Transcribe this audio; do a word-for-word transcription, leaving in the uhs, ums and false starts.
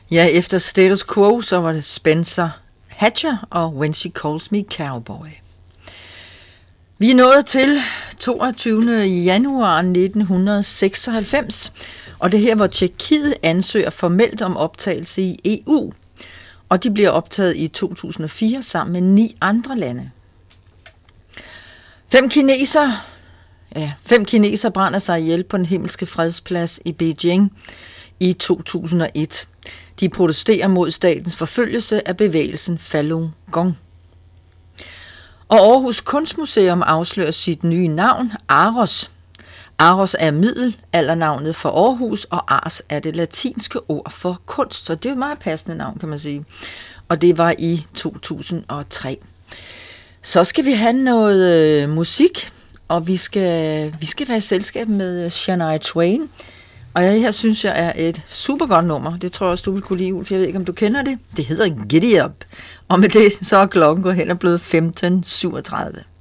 Ja, efter Status Quo, så var det Spencer Hatcher og When She Calls Me Cowboy. Vi er nået til toogtyvende januar nitten seksoghalvfems, og det her, hvor Tjekkiet ansøger formelt om optagelse i E U, og de bliver optaget i to tusind og fire sammen med ni andre lande. Fem kinesere, ja, fem kinesere brænder sig ihjel på den himmelske fredsplads i Beijing i to tusind og et. De protesterer mod statens forfølgelse af bevægelsen Falun Gong. Og Aarhus Kunstmuseum afslører sit nye navn, AROS. AROS er middelaldernavnet for Aarhus, og Ars er det latinske ord for kunst, så det er et meget passende navn, kan man sige. Og det var i to tusind og tre. Så skal vi have noget øh, musik, og vi skal, vi skal være i selskab med Shania Twain. Og jeg her synes jeg er et super godt nummer. Det tror jeg også, du vil kunne lide, Ulf. Jeg ved ikke, om du kender det. Det hedder Giddy Up. Og med det, så er klokken gået hen og blevet femten syvogtredive.